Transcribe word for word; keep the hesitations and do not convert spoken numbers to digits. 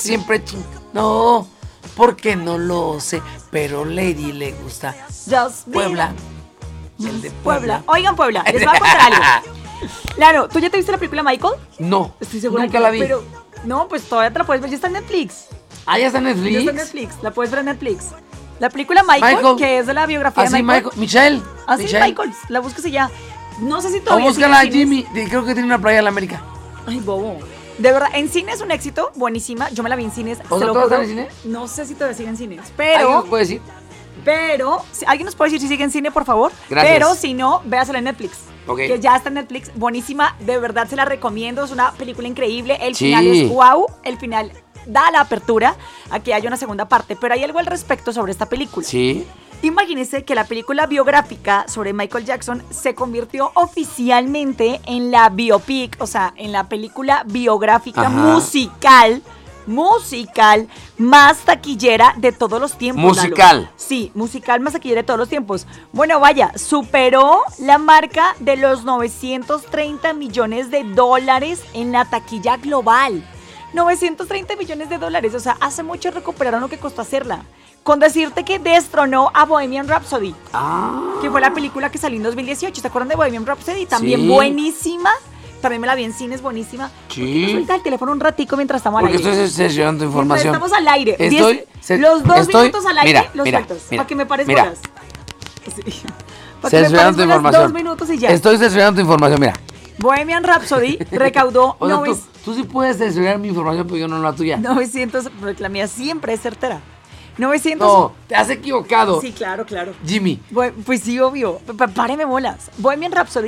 siempre ching... No, porque no lo sé, pero Lady le gusta. Just Puebla. El de Puebla. Oigan, Puebla, les voy a contar algo. Claro, ¿tú ya te viste la película Michael? No, Estoy segura nunca que- la vi. Pero, no, pues todavía te la puedes ver, ya está en Netflix. Ah, ya está en Netflix. Ya está en Netflix, la puedes ver en Netflix. La película Michael, Michael. que es de la biografía Así de Michael. Michael. Michelle. Así Michelle. Michael, la buscas y ya. No sé si O todavía búscala a sigue en cines. Jimmy. Creo que tiene una playa en la América. Ay, bobo. De verdad, en cine es un éxito, buenísima. Yo me la vi en cines. ¿O se sea, lo todas juro. están en cine? No sé si todavía sigue en cines. ¿Alguien Pero, nos puede decir? pero, si, ¿alguien nos puede decir si sigue en cine, por favor? Gracias. Pero si no, véasela en Netflix. Ok. Que ya está en Netflix, buenísima. De verdad se la recomiendo. Es una película increíble. El Sí. final es wow. El final da la apertura a que haya una segunda parte. Pero hay algo al respecto sobre esta película. Sí. Imagínense que la película biográfica sobre Michael Jackson se convirtió oficialmente en la biopic, o sea, en la película biográfica Ajá. musical, musical más taquillera de todos los tiempos. Musical. Lalo. Sí, musical más taquillera de todos los tiempos. Bueno, vaya, superó la marca de los novecientos treinta millones de dólares en la taquilla global. novecientos treinta millones de dólares, o sea, hace mucho recuperaron lo que costó hacerla. Con decirte que destronó a Bohemian Rhapsody, Ah. que fue la película que salió en dos mil dieciocho. ¿Se acuerdan de Bohemian Rhapsody? También Sí. buenísima. También me la vi en cines, buenísima. Sí. ¿Por qué no suelta el teléfono un ratico mientras estamos al Porque aire? estoy seleccionando información. Mientras estamos al aire. Estoy, Diez- se- los dos estoy- minutos al aire mira, los mira, sueltas. mira, Para que me pares mira. bolas. Sí. Para que me pares Seleccionando tu bolas información. dos minutos y ya. Estoy seleccionando tu información, mira. Bohemian Rhapsody recaudó O sea, tú, novecientos tú sí puedes seleccionar mi información, pero yo no la tuya. novecientos, porque la mía siempre es certera. novecientos. No, te has equivocado. Sí, claro, claro. Jimmy. Bu- Pues sí, obvio. P- Páreme bolas. Bohemian Rhapsody